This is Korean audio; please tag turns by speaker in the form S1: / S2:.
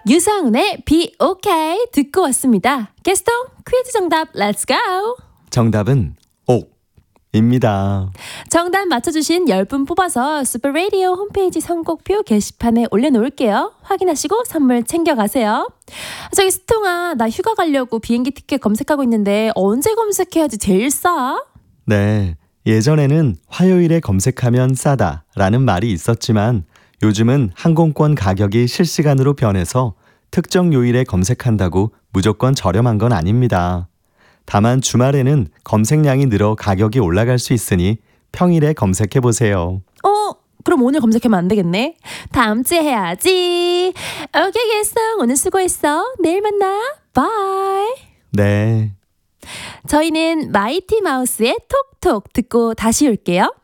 S1: 유상은의 Be OK 듣고 왔습니다. 게스트 퀴즈 정답 Let's go!
S2: 정답은 옥입니다.
S1: 정답 맞춰주신 10분 뽑아서 슈퍼라디오 홈페이지 선곡표 게시판에 올려놓을게요. 확인하시고 선물 챙겨가세요. 저기 스통아, 나 휴가 가려고 비행기 티켓 검색하고 있는데 언제 검색해야지 제일 싸?
S2: 네, 예전에는 화요일에 검색하면 싸다라는 말이 있었지만 요즘은 항공권 가격이 실시간으로 변해서 특정 요일에 검색한다고 무조건 저렴한 건 아닙니다. 다만 주말에는 검색량이 늘어 가격이 올라갈 수 있으니 평일에 검색해보세요.
S1: 그럼 오늘 검색하면 안 되겠네. 다음 주에 해야지. 오케이, 게스트 오늘 수고했어. 내일 만나. 바이.
S2: 네.
S1: 저희는 마이티 마우스의 톡톡 듣고 다시 올게요.